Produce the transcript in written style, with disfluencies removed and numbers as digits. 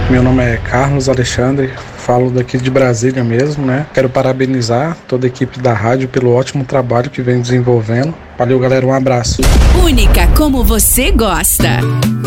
Meu nome é Carlos Alexandre, falo daqui de Brasília mesmo, né? Quero parabenizar toda a equipe da rádio pelo ótimo trabalho que vem desenvolvendo. Valeu, galera, um abraço. Única como você gosta.